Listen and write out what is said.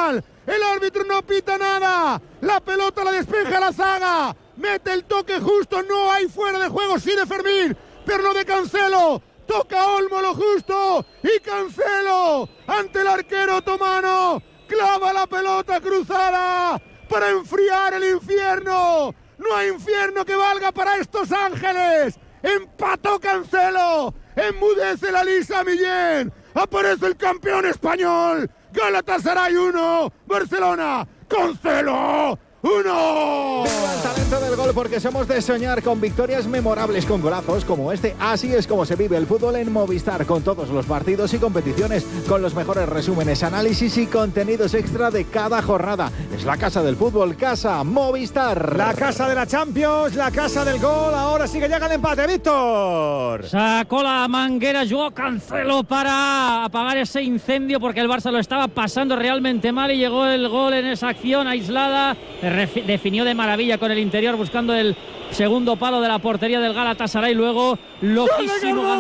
lateral. El árbitro no pita nada. La pelota la despeja la zaga. Mete el toque justo. No hay fuera de juego, sí de Fermín, pero no de Cancelo. Toca Olmo lo justo. Y Cancelo, ante el arquero otomano, clava la pelota cruzada para enfriar el infierno. No hay infierno que valga para estos ángeles. Empató Cancelo. Enmudece la Lisa Millén. Aparece el campeón español. Galatasaray 1, Barcelona, Cancelo 1. ¡Viva el talento del gol! Porque somos de soñar con victorias memorables, con golazos como este. Así es como se vive el fútbol en Movistar, con todos los partidos y competiciones, con los mejores resúmenes, análisis y contenidos extra de cada jornada. Es la casa del fútbol, Casa Movistar. La casa de la Champions, la casa del gol. Ahora sí que llega el empate, Víctor. Sacó la manguera Joao Cancelo para apagar ese incendio, porque el Barça lo estaba pasando realmente mal y llegó el gol en esa acción aislada. Definió de maravilla con el interior, buscando el segundo palo de la portería del Galatasaray. Luego, loquísimo.